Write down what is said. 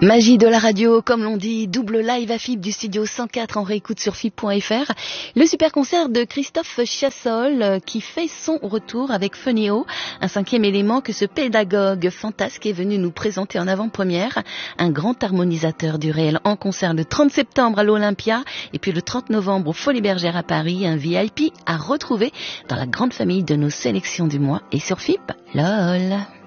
Magie de la radio, comme l'on dit, double live à FIP du studio 104 en réécoute sur FIP.fr. Le super concert de Christophe Chassol qui fait son retour avec Funeo, un cinquième élément que ce pédagogue fantasque est venu nous présenter en avant-première. Un grand harmonisateur du réel en concert le 30 septembre à l'Olympia et puis le 30 novembre au Folies Bergères à Paris. Un VIP à retrouver dans la grande famille de nos sélections du mois et sur FIP. LOL.